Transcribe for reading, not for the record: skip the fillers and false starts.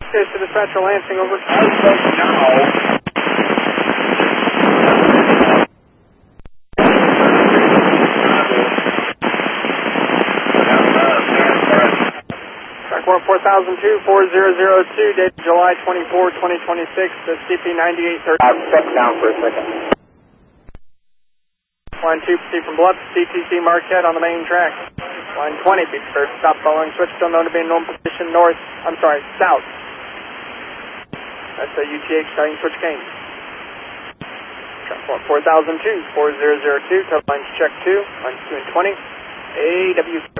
Okay, so dispatcher Lansing over. Track 4002, 4002, date July 24, 2026, the CP9830. Step down for a second. Line 2, proceed from Bluff, CTC Marquette on the main track. Line 20, be prepared to stop following switch, still known to be in normal position south. That's a UTH starting switch gain. Track 4002, 4002, total lines check 2, lines 2 and 20, AW.